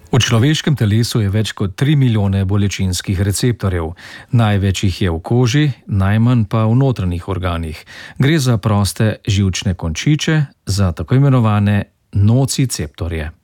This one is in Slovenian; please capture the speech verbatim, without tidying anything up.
V človeškem telesu je več kot tri milijone bolečinskih receptorjev. Največ jih je v koži, najmanj pa v notranjih organih. Gre za proste živčne končiče, za tako imenovane nociceptorje.